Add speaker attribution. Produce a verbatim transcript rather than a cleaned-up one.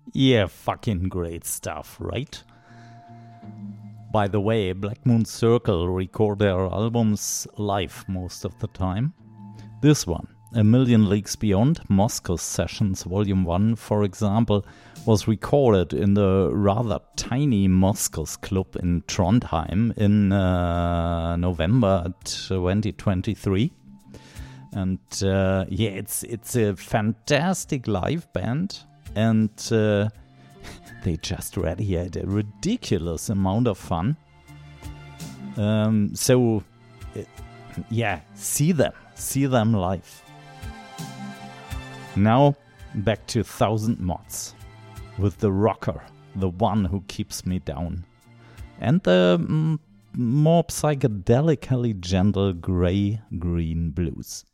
Speaker 1: Yeah, fucking great stuff, right? By the way, Black Moon Circle record their albums live most of the time. This one, A Million Leagues Beyond, Moscow Sessions Volume one, for example, was recorded in the rather tiny Moscow's Club in Trondheim in uh, November twenty twenty-three. And uh, yeah, it's it's a fantastic live band, and uh, they just radiate a ridiculous amount of fun. Um, so, uh, yeah, see them, see them live. Now, back to Thousand Mods, with the rocker, the one who keeps me down, and the mm, more psychedelically gentle grey-green blues.